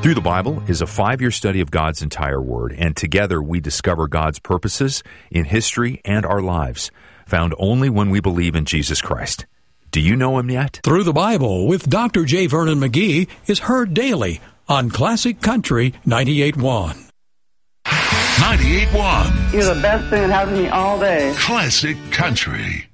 Through the Bible is a 5-year study of God's entire Word, and together we discover God's purposes in history and our lives, found only when we believe in Jesus Christ. Do you know Him yet? Through the Bible with Dr. J. Vernon McGee is heard daily on Classic Country 98.1. 98.1. You're the best thing that happened to me all day. Classic Country.